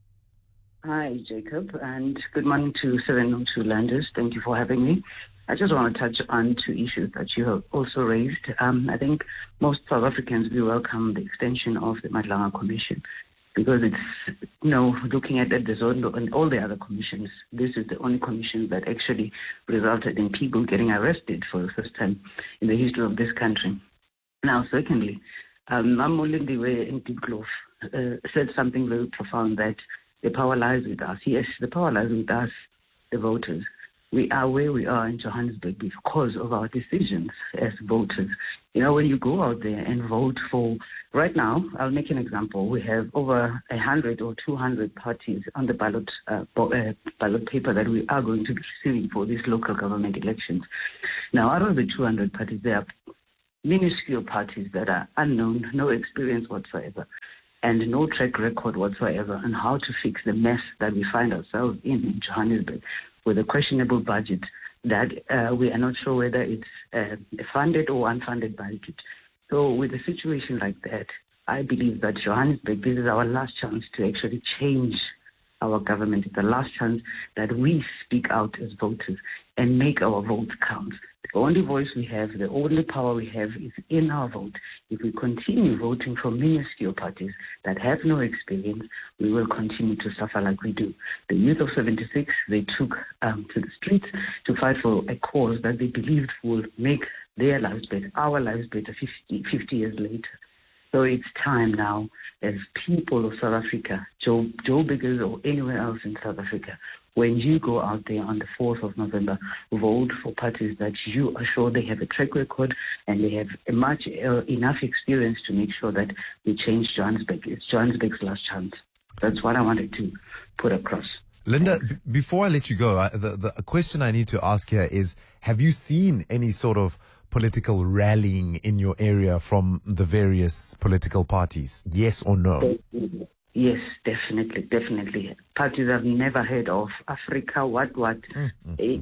Hi, Jacob, and good morning to seven oh two Landers. Thank you for having me. I just want to touch on two issues that you have also raised. Um, I think most South Africans, we welcome the extension of the Madlanga Commission, because it's, you know, looking at the Zondo and all the other commissions, this is the only commission that actually resulted in people getting arrested for the first time in the history of this country. Now, secondly, um, Mamolindiwe in Diepkloof uh, said something very profound, that the power lies with us. Yes, the power lies with us, the voters. We are where we are in Johannesburg because of our decisions as voters. You know, when you go out there and vote for, right now, I'll make an example. We have over one hundred or two hundred parties on the ballot uh, uh, ballot paper that we are going to be receiving for these local government elections. Now, out of the two hundred parties, there are minuscule parties that are unknown, no experience whatsoever, and no track record whatsoever on how to fix the mess that we find ourselves in in Johannesburg, with a questionable budget that uh, we are not sure whether it's uh, a funded or unfunded budget. So with a situation like that, I believe that Johannesburg, this is our last chance to actually change our government. It's the last chance that we speak out as voters and make our votes count. The only voice we have, the only power we have is in our vote. If we continue voting for minuscule parties that have no experience, we will continue to suffer like we do. The youth of seventy-six, they took um, to the streets to fight for a cause that they believed will make their lives better, our lives better fifty, fifty years later. So it's time now, as people of South Africa, Joe, Joe Biggers or anywhere else in South Africa, when you go out there on the fourth of November, vote for parties that you are sure they have a track record and they have a much uh, enough experience to make sure that we change Johannesburg. It's Johannesburg's last chance. That's what I wanted to put across. Linda, b- before I let you go, I, the, the question I need to ask here is, have you seen any sort of political rallying in your area from the various political parties? Yes or no? Yes, definitely, definitely. Parties I've never heard of. Africa, what, what? Guningi,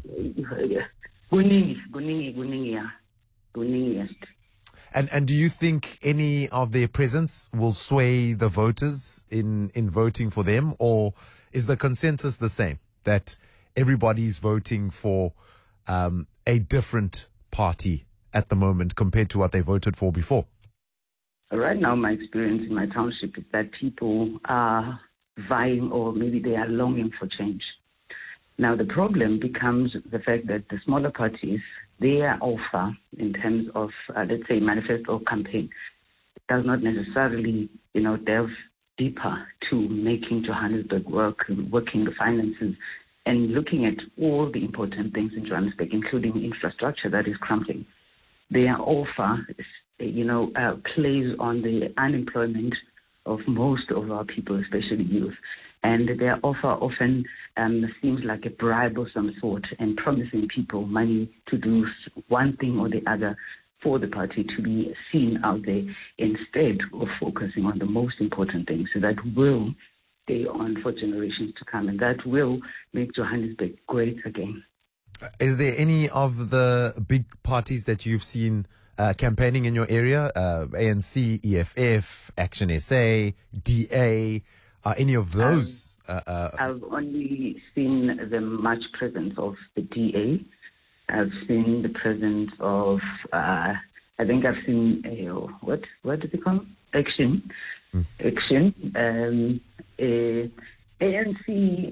Guningi, Guningi, yeah. Guningi, yes. And and do you think any of their presence will sway the voters in, in voting for them, or is the consensus the same, that everybody's voting for um, a different party at the moment compared to what they voted for before? Right now, my experience in my township is that people are vying, or maybe they are longing for change. Now, the problem becomes the fact that the smaller parties, their offer in terms of, uh, let's say, manifesto or campaign, does not necessarily, you know, delve deeper to making Johannesburg work, working the finances, and looking at all the important things in Johannesburg, including infrastructure that is crumbling. Their offer, you know, uh, plays on the unemployment of most of our people, especially youth. And their offer often um, seems like a bribe of some sort, and promising people money to do one thing or the other for the party to be seen out there, instead of focusing on the most important things that will stay on for generations to come, and that will make Johannesburg great again. Is there any of the big parties that you've seen uh, campaigning in your area? Uh, A N C, E F F, Action S A, D A, are any of those? Um, uh, uh, I've only seen the much presence of the D A. I've seen the presence of, uh, I think I've seen, uh, what what do they call it? Action. Mm. Action. Um, uh, A N C,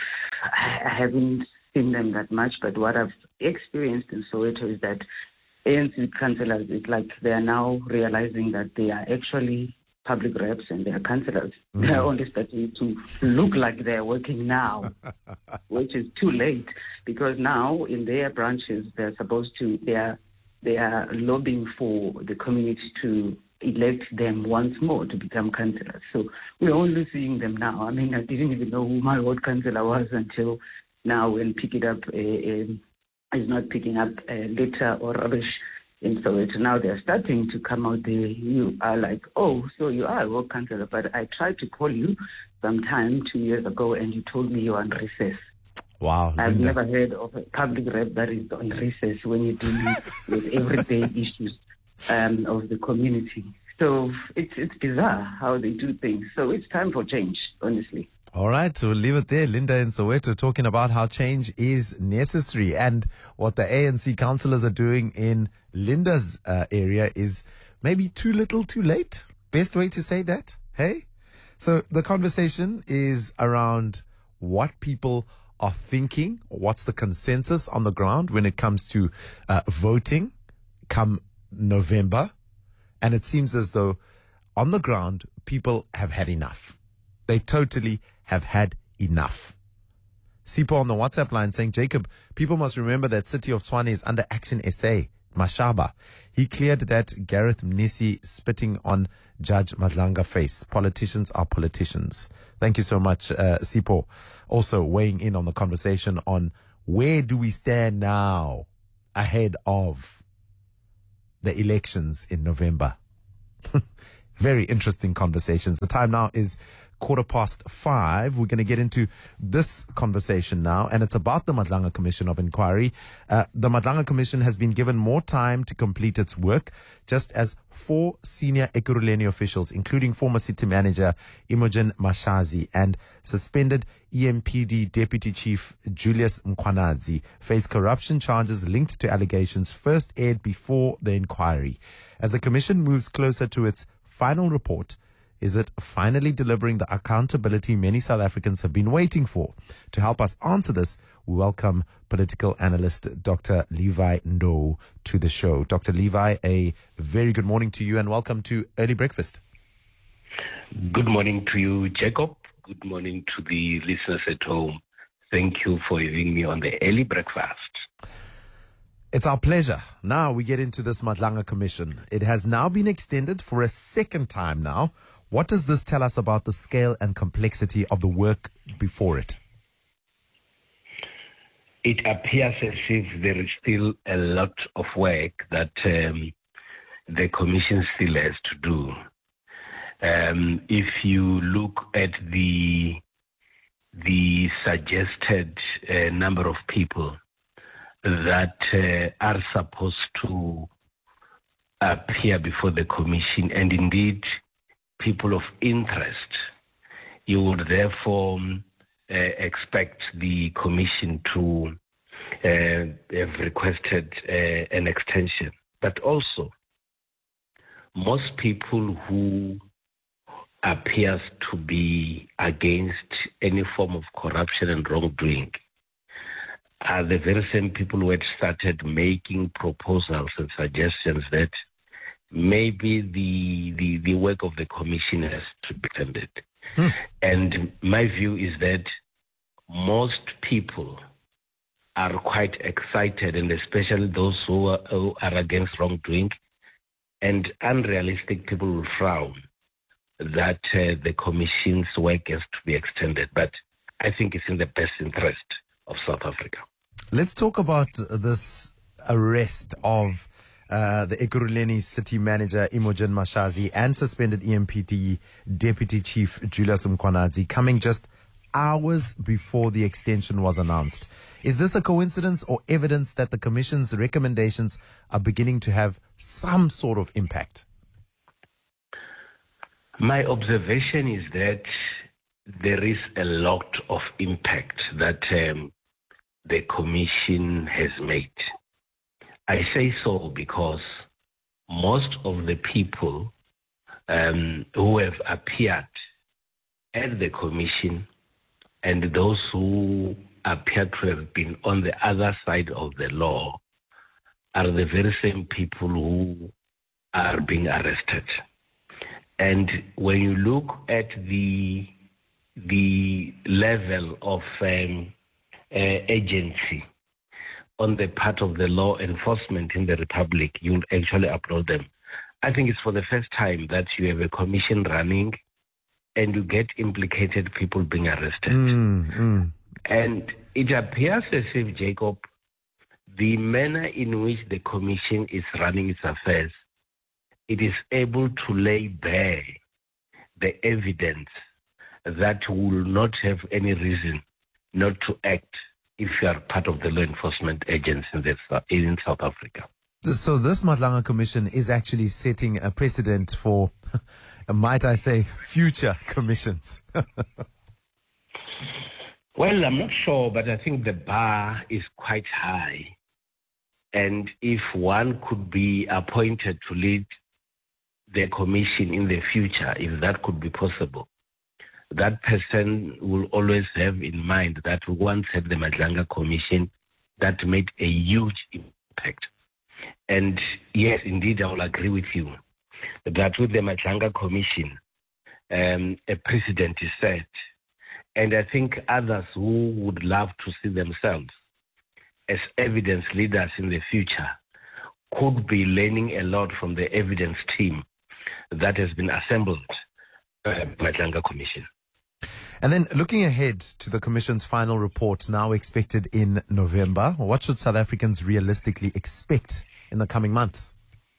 I haven't seen them that much, but what I've experienced in Soweto is that A N C councillors, it's like they are now realizing that they are actually public reps and they are councillors. Mm. They are only starting to look like they are working now, which is too late, because now in their branches they're supposed to, they are, they are lobbying for the community to elect them once more to become councillors. So we're only seeing them now. I mean, I didn't even know who my ward councillor was until now, when pick it up uh, uh, is not picking up uh, litter or rubbish in Soweto. Now they're starting to come out there. You are like, oh, so you are a ward councillor, but I tried to call you sometime two years ago and you told me you're on recess. Wow. I've Linda. never heard of a public rep that is on recess when you're dealing with everyday issues um, of the community. So it's it's bizarre how they do things. So it's time for change, honestly. All right, so we'll leave it there. Linda in Soweto talking about how change is necessary, and what the A N C councillors are doing in Linda's uh, area is maybe too little, too late. Best way to say that, hey? So the conversation is around what people are thinking, what's the consensus on the ground when it comes to uh, voting come November. And it seems as though on the ground, people have had enough. They totally have had enough. Sipho on the WhatsApp line saying, Jacob, people must remember that City of Tshwane is under Action S A. Mashaba. He cleared that Gareth Mnisi spitting on Judge Madlanga face. Politicians are politicians. Thank you so much, uh, Sipho. Also weighing in on the conversation on where do we stand now ahead of the elections in November. Very interesting conversations. The time now is quarter past five. We're going to get into this conversation now, and it's about the Madlanga Commission of Inquiry. Uh, the Madlanga Commission has been given more time to complete its work, just as four senior Ekurhuleni officials, including former city manager Imogen Mashazi and suspended E M P D Deputy Chief Julius Mkhwanazi, face corruption charges linked to allegations first aired before the inquiry. As the commission moves closer to its final report, is it finally delivering the accountability many South Africans have been waiting for? To help us answer this, we welcome political analyst Doctor Levi Ndou to the show. Doctor Levi, a very good morning to you and welcome to Early Breakfast. Good morning to you, Jacob. Good morning to the listeners at home. Thank you for having me on the Early Breakfast. It's our pleasure. Now we get into this Madlanga Commission. It has now been extended for a second time now. What does this tell us about the scale and complexity of the work before it? It appears as if there is still a lot of work that um, the Commission still has to do. Um, if you look at the the suggested uh, number of people that uh, are supposed to appear before the Commission, and indeed people of interest, you would therefore uh, expect the Commission to uh, have requested uh, an extension. But also, most people who appears to be against any form of corruption and wrongdoing are the very same people who had started making proposals and suggestions that maybe the the, the work of the Commission has to be extended. Hmm. And my view is that most people are quite excited, and especially those who are, who are against wrongdoing, and unrealistic people will frown that uh, the Commission's work has to be extended. But I think it's in the best interest of South Africa. Let's talk about this arrest of uh, the Ekurhuleni city manager Imogen Mashazi and suspended E M P D Deputy Chief Julius Mkhwanazi coming just hours before the extension was announced. Is this a coincidence or evidence that the Commission's recommendations are beginning to have some sort of impact? My observation is that there is a lot of impact that um, the Commission has made. I say so because most of the people um, who have appeared at the Commission and those who appear to have been on the other side of the law are the very same people who are being arrested. And when you look at the the level of um, uh, agency on the part of the law enforcement in the Republic, you actually applaud them. I think it's for the first time that you have a commission running and you get implicated people being arrested. Mm, mm. And it appears as if, Jacob, the manner in which the commission is running its affairs, it is able to lay bare the evidence that will not have any reason not to act if you are part of the law enforcement agents in, this, uh, in South Africa. So this Madlanga Commission is actually setting a precedent for, might I say, future commissions. Well, I'm not sure, but I think the bar is quite high. And if one could be appointed to lead the commission in the future, if that could be possible, that person will always have in mind that we once had the Madlanga Commission that made a huge impact. And yes, indeed, I will agree with you that with the Madlanga Commission, um, a precedent is set. And I think others who would love to see themselves as evidence leaders in the future could be learning a lot from the evidence team that has been assembled by the Madlanga Commission. And then looking ahead to the Commission's final report now expected in November, what should South Africans realistically expect in the coming months?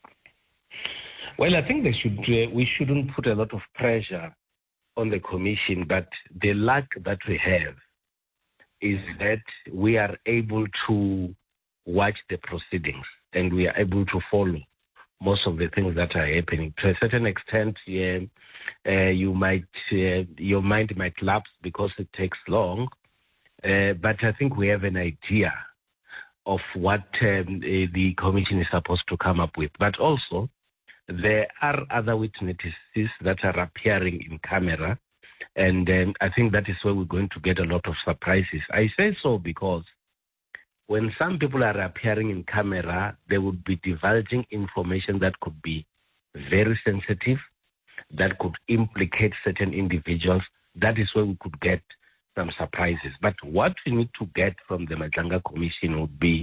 Well, I think they should. Uh, we shouldn't put a lot of pressure on the Commission, but the luck that we have is that we are able to watch the proceedings and we are able to follow most of the things that are happening. To a certain extent, yeah, uh, you might uh, your mind might lapse because it takes long, uh, but I think we have an idea of what um, uh, the Commission is supposed to come up with. But also, there are other witnesses that are appearing in camera, and um, I think that is where we're going to get a lot of surprises. I say so because when some people are appearing in camera, they would be divulging information that could be very sensitive, that could implicate certain individuals. That is where we could get some surprises. But what we need to get from the Madlanga Commission would be,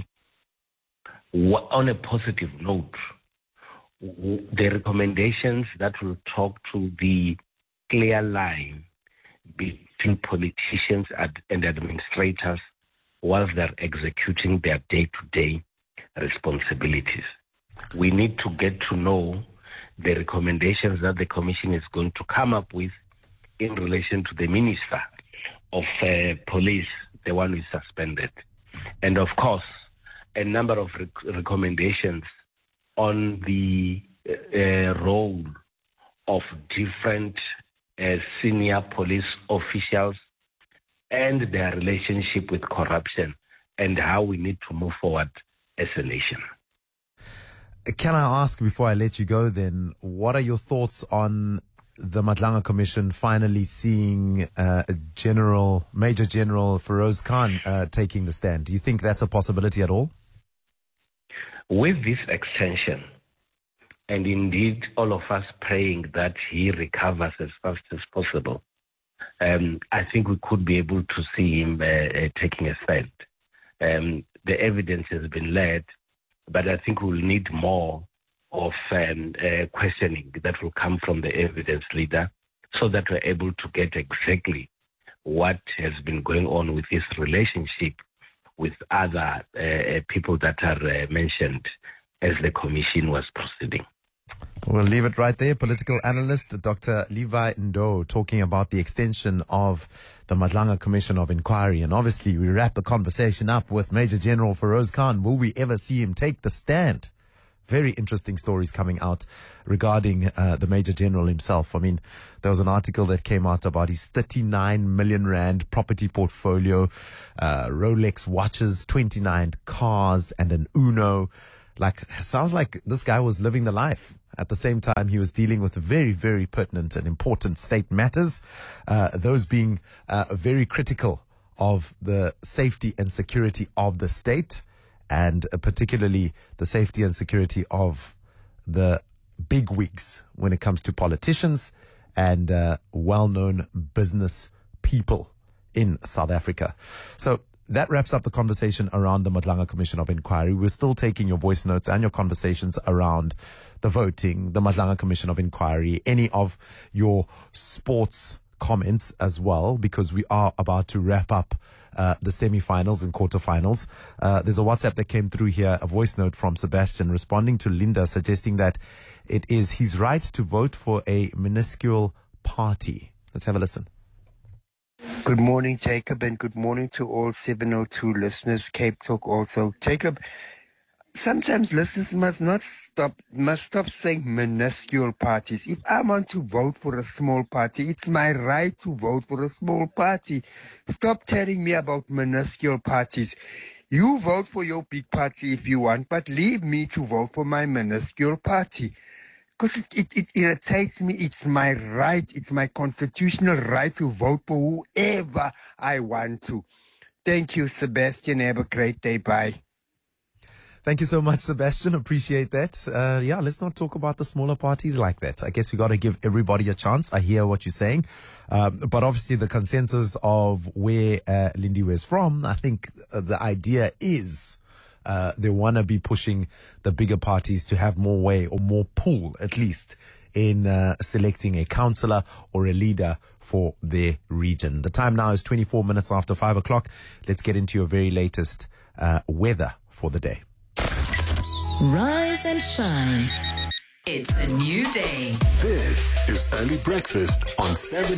on a positive note, the recommendations that will talk to the clear line between politicians and administrators whilst they're executing their day-to-day responsibilities. We need to get to know the recommendations that the Commission is going to come up with in relation to the Minister of uh, Police, the one who is suspended. And of course, a number of rec- recommendations on the uh, role of different uh, senior police officials and their relationship with corruption and how we need to move forward as a nation. Can I ask, before I let you go then, what are your thoughts on the Madlanga Commission finally seeing uh, General, Major General Feroz Khan uh, taking the stand? Do you think that's a possibility at all? With this extension, and indeed all of us praying that he recovers as fast as possible, um, I think we could be able to see him uh, uh, taking a stand. Um, the evidence has been led, but I think we'll need more of um, uh, questioning that will come from the evidence leader so that we're able to get exactly what has been going on with his relationship with other uh, people that are uh, mentioned as the commission was proceeding. We'll leave it right there. Political analyst Doctor Levi Ndou talking about the extension of the Madlanga Commission of Inquiry. And obviously we wrap the conversation up with Major General Feroz Khan. Will we ever see him take the stand? Very interesting stories coming out regarding uh, the Major General himself. I mean, there was an article that came out about his thirty-nine million rand property portfolio, uh, Rolex watches, twenty-nine cars, and an Uno. Like, sounds like this guy was living the life. At the same time, he was dealing with very, very pertinent and important state matters, uh, those being uh, very critical of the safety and security of the state, and uh, particularly the safety and security of the bigwigs when it comes to politicians and uh, well-known business people in South Africa. So that wraps up the conversation around the Madlanga Commission of Inquiry. We're still taking your voice notes and your conversations around the voting, the Madlanga Commission of Inquiry, any of your sports comments as well, because we are about to wrap up uh, the semi-finals and quarterfinals. Uh, there's a WhatsApp that came through here, a voice note from Sebastian responding to Linda, suggesting that it is his right to vote for a minuscule party. Let's have a listen. Good morning, Jacob, and good morning to all seven oh two listeners, Cape Talk also. Jacob, sometimes listeners must not stop, must stop saying minuscule parties. If I want to vote for a small party, it's my right to vote for a small party. Stop telling me about minuscule parties. You vote for your big party if you want, but leave me to vote for my minuscule party. Because it, it, it irritates me. It's my right. It's my constitutional right to vote for whoever I want to. Thank you, Sebastian. Have a great day. Bye. Thank you so much, Sebastian. Appreciate that. Uh, yeah, let's not talk about the smaller parties like that. I guess we got to give everybody a chance. I hear what you're saying. Um, but obviously the consensus of where uh, Lindiwe is from, I think uh, the idea is uh, they want to be pushing the bigger parties to have more way or more pull, at least, in uh, selecting a councillor or a leader for their region. The time now is twenty-four minutes after five o'clock. Let's get into your very latest uh, weather for the day. Rise and shine. It's a new day. This is Early Breakfast on seven